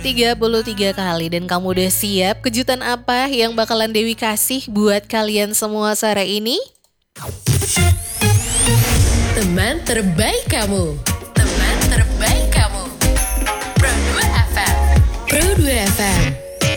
33 kali dan kamu udah siap kejutan apa yang bakalan Dewi kasih buat kalian semua sore ini? Teman terbaik kamu. Teman terbaik kamu. Pro 2 FM. Pro 2 FM.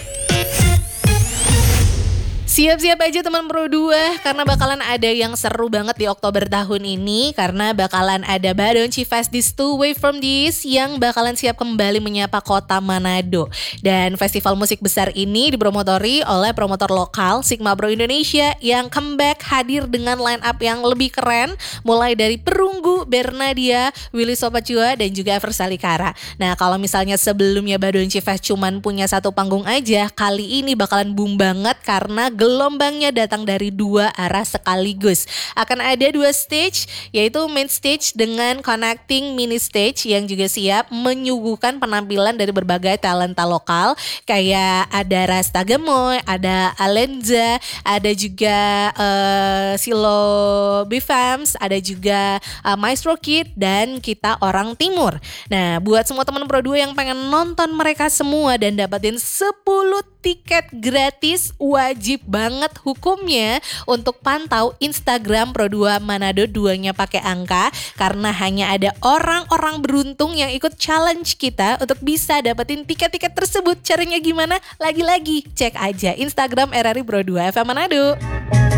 Siap-siap aja teman Pro 2 karena bakalan ada yang seru banget di Oktober tahun ini karena bakalan ada Badonchi Fest This Two Way From This yang bakalan siap kembali menyapa kota Manado. Dan festival musik besar ini dipromotori oleh promotor lokal Sigma Pro Indonesia yang comeback hadir dengan line up yang lebih keren mulai dari Perunggu, Bernadia, Willy Sopacua dan juga Ever Salikara. Nah kalau misalnya sebelumnya Badonchi Fest cuman punya satu panggung aja, kali ini bakalan boom banget karena gelombangnya datang dari dua arah sekaligus. Akan ada dua stage, yaitu main stage dengan connecting mini stage yang juga siap menyuguhkan penampilan dari berbagai talenta lokal. Kayak ada Rasta Gemoy, ada Alenza, ada juga Silo Bifams, ada juga Maestro Kid dan kita Orang Timur. Nah buat semua teman Pro 2 yang pengen nonton mereka semua dan dapetin 10 tiket gratis, wajib banget hukumnya untuk pantau Instagram Pro 2 Manado 2-nya pakai angka karena hanya ada orang-orang beruntung yang ikut challenge kita untuk bisa dapetin tiket-tiket tersebut. Caranya gimana? Lagi-lagi cek aja Instagram RRI Pro 2 FM Manado.